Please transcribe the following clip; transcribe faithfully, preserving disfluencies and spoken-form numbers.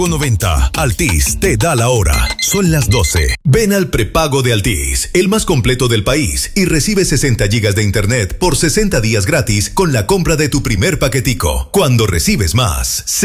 noventa. Altis te da la hora. Son las doce. Ven al prepago de Altis, el más completo del país, y recibe sesenta gigas de internet por sesenta días gratis con la compra de tu primer paquetico. Cuando recibes más,